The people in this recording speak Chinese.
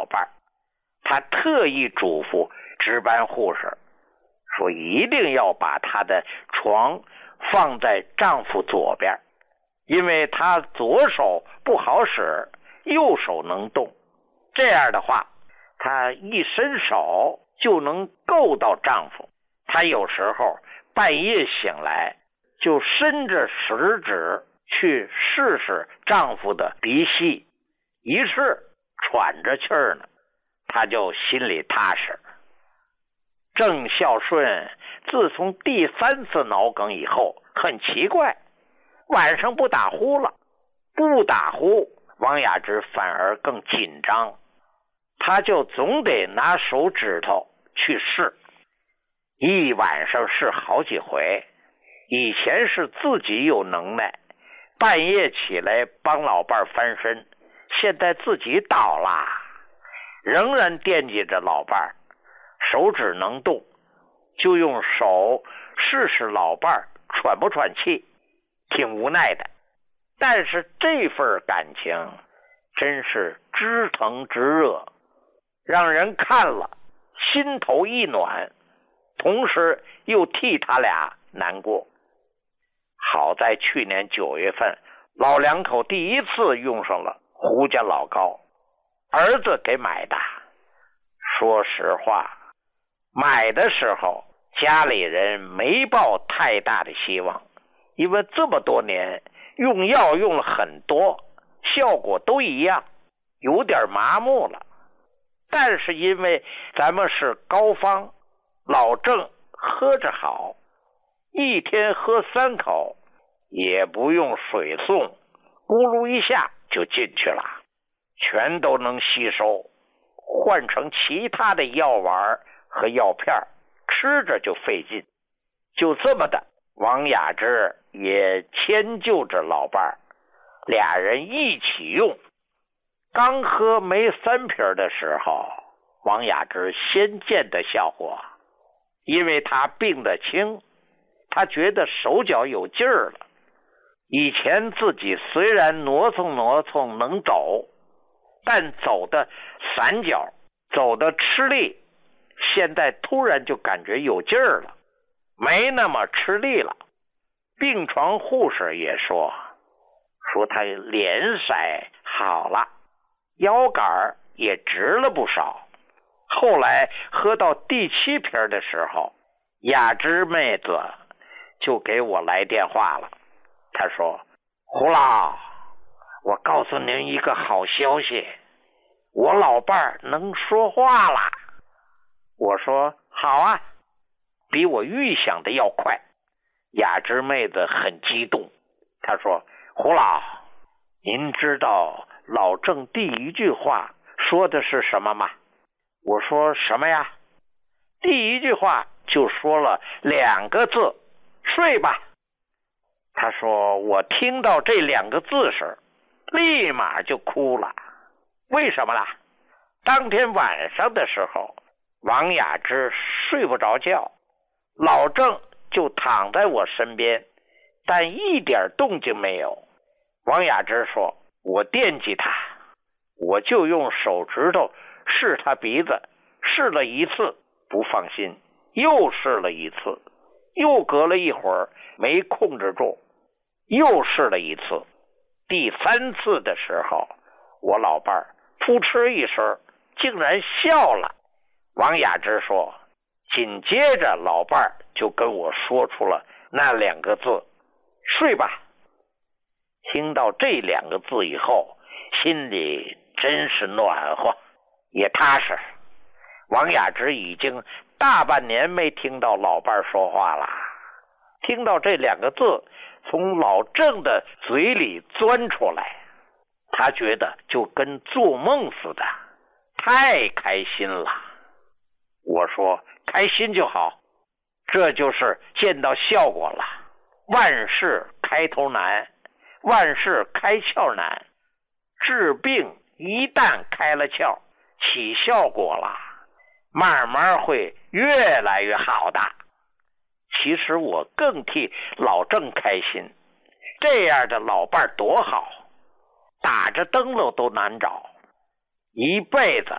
伴儿，他特意嘱咐值班护士说一定要把她的床放在丈夫左边，因为她左手不好使，右手能动，这样的话她一伸手就能够到丈夫。她有时候半夜醒来就伸着食指去试试丈夫的鼻息，一试喘着气儿呢，她就心里踏实。郑孝顺自从第3次脑梗以后，很奇怪，晚上不打呼了，不打呼，王雅芝反而更紧张，他就总得拿手指头去试，一晚上试好几回。以前是自己有能耐，半夜起来帮老伴翻身，现在自己倒了，仍然惦记着老伴，手指能动，就用手试试老伴喘不喘气，挺无奈的。但是这份感情真是知疼知热，让人看了心头一暖，同时又替他俩难过。好在去年9月份，老两口第一次用上了胡家老膏，儿子给买的。说实话，买的时候家里人没抱太大的希望，因为这么多年用药用了很多，效果都一样，有点麻木了。但是因为咱们是膏方，老郑喝着好，一天喝3口，也不用水送，咕噜一下就进去了，全都能吸收，换成其他的药丸和药片，吃着就费劲。就这么的，王雅芝也迁就着老伴儿，俩人一起用。刚喝没3瓶的时候，王雅芝先见的效果，因为她病得轻，她觉得手脚有劲儿了。以前自己虽然挪蹭能走，但走的散脚，走的吃力，现在突然就感觉有劲儿了，没那么吃力了。病床护士也说他脸色好了，腰杆也直了不少。后来喝到第7瓶的时候，雅芝妹子就给我来电话了。她说：胡老，我告诉您一个好消息，我老伴儿能说话了。我说好啊，比我预想的要快。雅芝妹子很激动，她说：胡老，您知道老郑第1句话说的是什么吗？我说什么呀？第1句话就说了2个字，睡吧。他说我听到这2个字时立马就哭了。为什么啦？当天晚上的时候，王雅芝睡不着觉，老郑就躺在我身边，但一点动静没有。王雅芝说我惦记他，我就用手指头试他鼻子，试了1次不放心，又试了1次，又隔了一会儿没控制住，又试了1次。第3次的时候，我老伴儿扑哧一声竟然笑了。王雅芝说紧接着老伴儿就跟我说出了那2个字，睡吧。听到这2个字以后，心里真是暖和也踏实。王雅芝已经大半年没听到老伴儿说话了，听到这2个字从老郑的嘴里钻出来，他觉得就跟做梦似的，太开心了。我说开心就好，这就是见到效果了。万事开头难，万事开窍难，治病一旦开了窍，起效果了，慢慢会越来越好的。其实我更替老郑开心，这样的老伴多好，打着灯笼都难找，一辈子